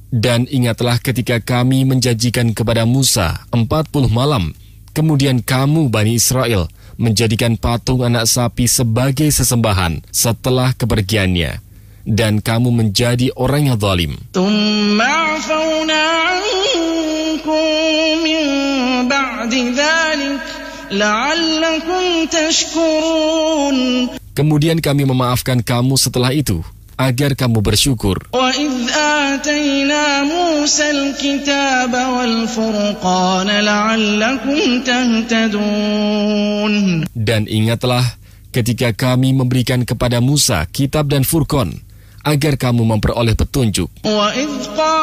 Dan ingatlah ketika kami menjanjikan kepada Musa 40 malam, kemudian kamu Bani Israel menjadikan patung anak sapi sebagai sesembahan setelah kepergiannya, dan kamu menjadi orang yang zalim. Kemudian kami memaafkan kamu setelah itu, agar kamu bersyukur. Dan ingatlah ketika kami memberikan kepada Musa kitab dan Furqan, agar kamu memperoleh petunjuk.